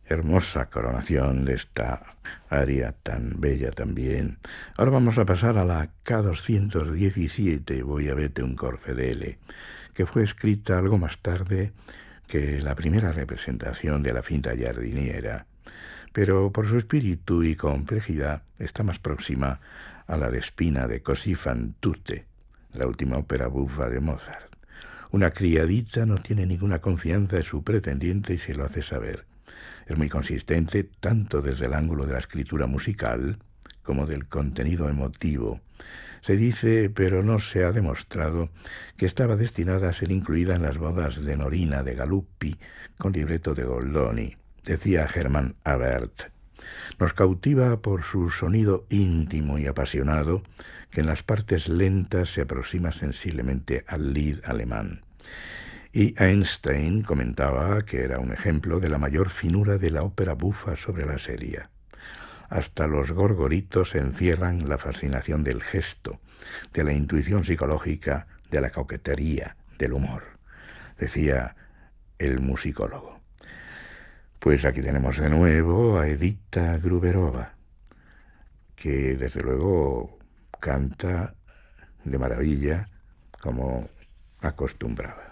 Hermosa coronación de esta aria tan bella también. Ahora vamos a pasar a la K217, Voy a verte un cor fedele, que fue escrita algo más tarde que la primera representación de la finta giardiniera, pero por su espíritu y complejidad está más próxima a la de Spina de Così fan tutte, la última ópera bufa de Mozart. Una criadita no tiene ninguna confianza en su pretendiente y se lo hace saber. Es muy consistente tanto desde el ángulo de la escritura musical como del contenido emotivo. Se dice, pero no se ha demostrado, que estaba destinada a ser incluida en las bodas de Norina de Galuppi con libreto de Goldoni. Decía Hermann Abert: nos cautiva por su sonido íntimo y apasionado, que en las partes lentas se aproxima sensiblemente al Lied alemán. Y Einstein comentaba que era un ejemplo de la mayor finura de la ópera bufa sobre la serie. Hasta los gorgoritos encierran la fascinación del gesto, de la intuición psicológica, de la coquetería, del humor, decía el musicólogo. Pues aquí tenemos de nuevo a Edita Gruberova, que desde luego canta de maravilla como acostumbraba.